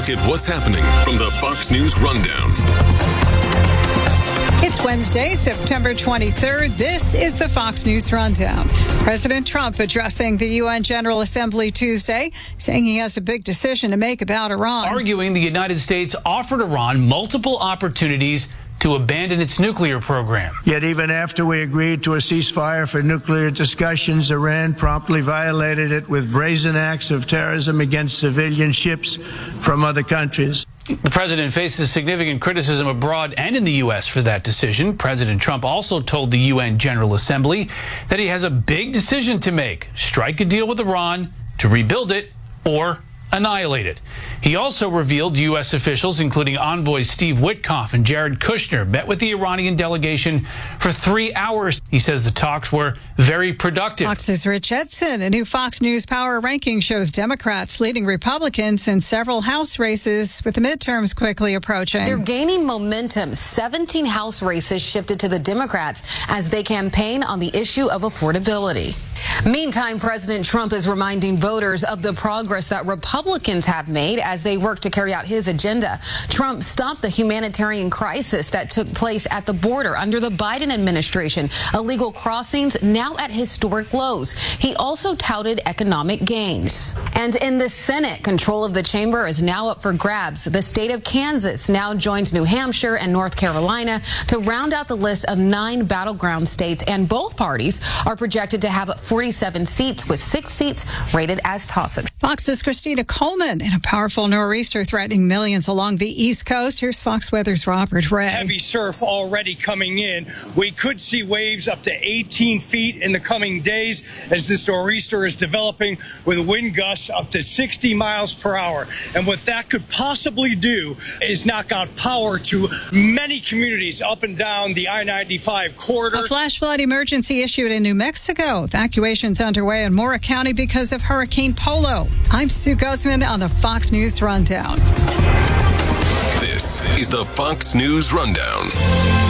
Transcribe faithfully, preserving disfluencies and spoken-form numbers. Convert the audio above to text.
look at what's happening from the Fox News Rundown. It's Wednesday, September twenty-third. This is the Fox News Rundown. President Trump addressing the U N General Assembly Tuesday, saying he has a big decision to make about Iran. Arguing the United States offered Iran multiple opportunities to abandon its nuclear program. Yet even after we agreed to a ceasefire for nuclear discussions, Iran promptly violated it with brazen acts of terrorism against civilian ships from other countries. The president faces significant criticism abroad and in the U S for that decision. President Trump also told the U N General Assembly that he has a big decision to make: strike a deal with Iran to rebuild it or annihilate it. He also revealed U S officials, including envoys Steve Witkoff and Jared Kushner, met with the Iranian delegation for three hours. He says the talks were very productive. Fox's Rich Edson. A new Fox News Power ranking shows Democrats leading Republicans in several House races, with the midterms quickly approaching. They're gaining momentum. seventeen House races shifted to the Democrats as they campaign on the issue of affordability. Meantime, President Trump is reminding voters of the progress that Republicans have made as they work to carry out his agenda. Trump stopped the humanitarian crisis that took place at the border under the Biden administration. Illegal crossings now at historic lows. He also touted economic gains. And in the Senate, control of the chamber is now up for grabs. The state of Kansas now joins New Hampshire and North Carolina to round out the list of nine battleground states, and both parties are projected to have forty-seven seats, with six seats rated as toss-ups. Fox's Christina Coleman. In a powerful nor'easter threatening millions along the East Coast, here's Fox Weather's Robert Ray. Heavy surf already coming in. We could see waves up to eighteen feet in the coming days as this nor'easter is developing, with wind gusts up to sixty miles per hour. And what that could possibly do is knock out power to many communities up and down the I ninety-five corridor. A flash flood emergency issued in New Mexico. Evacuations underway in Mora County because of Hurricane Polo. I'm Sue Guzman on the Fox News Rundown. This is the Fox News Rundown.